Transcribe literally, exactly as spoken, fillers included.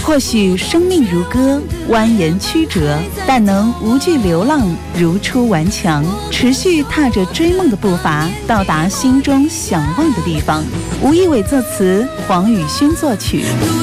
或许生命如歌，蜿蜒曲折，但能无惧流浪，如出顽强，持续踏着追梦的步伐，到达心中想望的地方。吴亦伟作词，黄宇勋作曲。